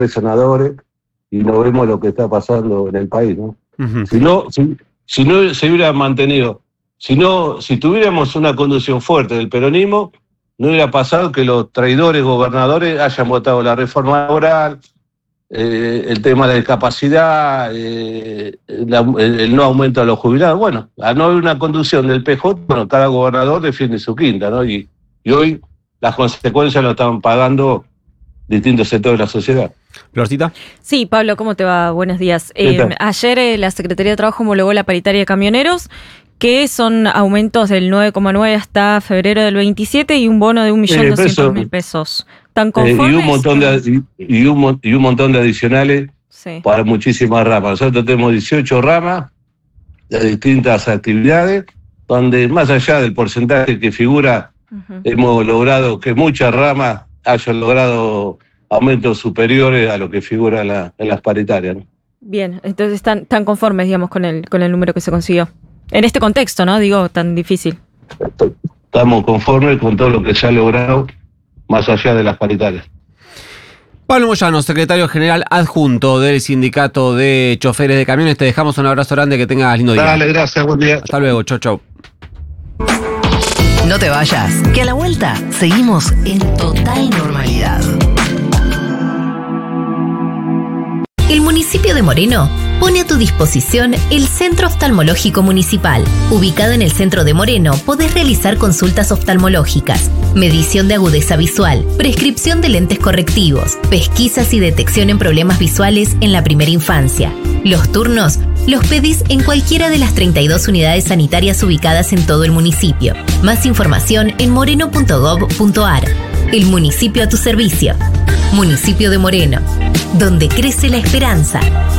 senadores y no vemos lo que está pasando en el país, ¿no? Uh-huh. Si no se hubiera mantenido, si tuviéramos una conducción fuerte del peronismo, no hubiera pasado que los traidores gobernadores hayan votado la reforma laboral, el tema de la discapacidad, el no aumento a los jubilados. Bueno, al no haber una conducción del PJ, bueno, cada gobernador defiende su quinta, ¿no? Y hoy las consecuencias lo están pagando distintos sectores de la sociedad. Florcita. Sí, Pablo, ¿cómo te va? Buenos días. Ayer la Secretaría de Trabajo homologó la paritaria de camioneros, que son aumentos del 9,9 hasta febrero del 27 y un bono de 1.200.000 pesos. ¿Están conformes? Y un montón de adicionales, sí, para muchísimas ramas. Nosotros tenemos 18 ramas de distintas actividades, donde más allá del porcentaje que figura, uh-huh, hemos logrado que muchas ramas hayan logrado aumentos superiores a lo que figura en las paritarias, ¿no? Bien, entonces están conformes, digamos, con el número que se consiguió. En este contexto, ¿no? Digo, tan difícil. Estamos conformes con todo lo que se ha logrado más allá de las paritarias. Pablo Moyano, secretario general adjunto del Sindicato de Choferes de Camiones. Te dejamos un abrazo grande, que tengas lindo día. Dale, gracias, buen día. Hasta luego, chau. No te vayas, que a la vuelta seguimos en total normalidad. El municipio de Moreno pone a tu disposición el Centro Oftalmológico Municipal. Ubicado en el centro de Moreno, podés realizar consultas oftalmológicas, medición de agudeza visual, prescripción de lentes correctivos, pesquisas y detección en problemas visuales en la primera infancia. Los turnos los pedís en cualquiera de las 32 unidades sanitarias ubicadas en todo el municipio. Más información en moreno.gov.ar. El municipio a tu servicio. Municipio de Moreno, donde crece la esperanza.